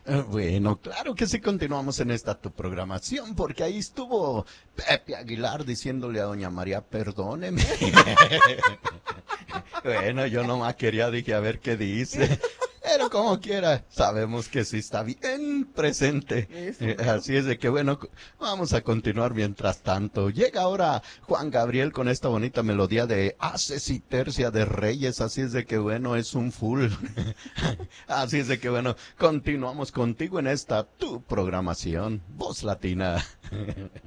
Bueno, claro que sí continuamos en esta tu programación, porque ahí estuvo Pepe Aguilar diciéndole a Doña María, perdóneme. Bueno, yo nomás quería, dije, a ver qué dice. Pero como quiera, sabemos que sí está bien presente. Eso, mero. Así es de que bueno, vamos a continuar mientras tanto. Llega ahora Juan Gabriel con esta bonita melodía de Haces y Tercia de Reyes. Así es de que bueno, es un full. Así es de que bueno, continuamos contigo en esta tu programación, Voz Latina.